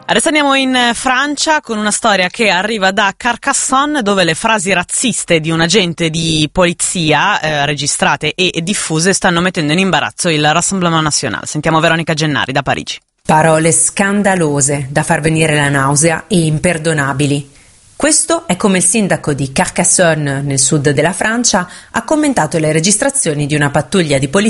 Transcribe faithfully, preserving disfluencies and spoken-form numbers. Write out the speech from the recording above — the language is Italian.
Adesso andiamo in Francia con una storia che arriva da Carcassonne, dove le frasi razziste di un agente di polizia eh, registrate e diffuse stanno mettendo in imbarazzo il Rassemblement National. Sentiamo Veronica Gennari da Parigi. Parole scandalose da far venire la nausea e imperdonabili. Questo è come il sindaco di Carcassonne, nel sud della Francia, ha commentato le registrazioni di una pattuglia di polizia